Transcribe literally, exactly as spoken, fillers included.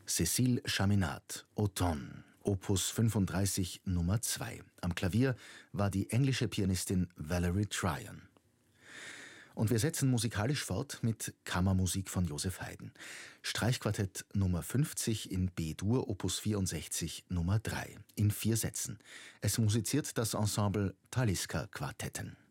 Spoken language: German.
Cécile Chaminade, Automne, Opus fünfunddreißig Nummer zwei. Am Klavier war die englische Pianistin Valerie Tryon. Und wir setzen musikalisch fort mit Kammermusik von Joseph Haydn. Streichquartett Nummer fünfzig in B-Dur, Opus vierundsechzig Nummer drei, in vier Sätzen. Es musiziert das Ensemble Talisker Quartetten.